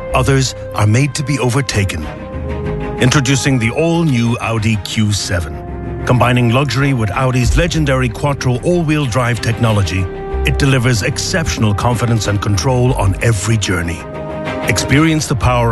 Others are made to be overtaken. Introducing the all-new Audi Q7. Combining luxury with Audi's legendary Quattro all-wheel drive technology, it delivers exceptional confidence and control on every journey. Experience the power